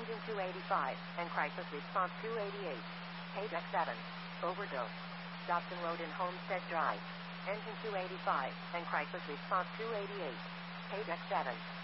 Engine 285, and crisis response 288. Paydeck 7. Overdose. Dobson Road in Homestead Drive. Engine 285, and crisis response 288. Paydeck 7.